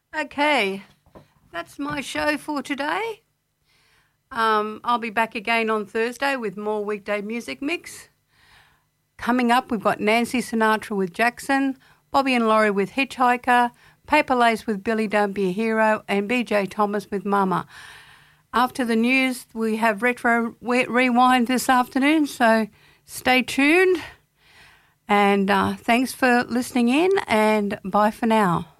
Okay, that's my show for today. I'll be back again on Thursday with more weekday music mix. Coming up, we've got Nancy Sinatra with Jackson, Bobby and Laurie with Hitchhiker, Paper Lace with Billy Don't Be a Hero, and BJ Thomas with Mama. After the news, we have Retro Rewind this afternoon, so stay tuned. And thanks for listening in, and bye for now.